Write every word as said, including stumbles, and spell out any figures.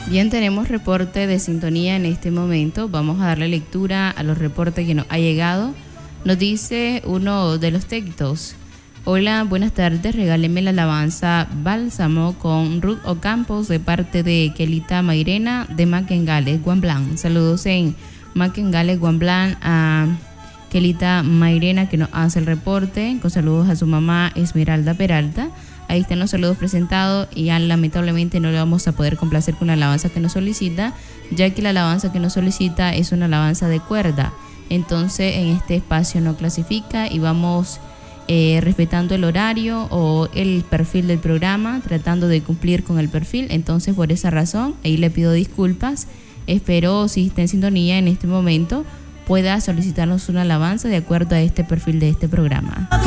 Bien, tenemos reporte de sintonía en este momento. Vamos a darle lectura a los reportes que nos ha llegado. Nos dice uno de los textos: hola, buenas tardes, regáleme la alabanza Bálsamo con Ruth Ocampos de parte de Kelita Mairena de Maquengales, Guamblán. Saludos en Maquengales, Guamblán a Kelita Mairena, que nos hace el reporte, con saludos a su mamá Esmeralda Peralta. Ahí están los saludos presentados y ya lamentablemente no le vamos a poder complacer con la alabanza que nos solicita, ya que la alabanza que nos solicita es una alabanza de cuerda. Entonces en este espacio no clasifica y vamos eh, respetando el horario o el perfil del programa, tratando de cumplir con el perfil. Entonces por esa razón, ahí le pido disculpas. Espero, si está en sintonía en este momento, pueda solicitarnos una alabanza de acuerdo a este perfil de este programa.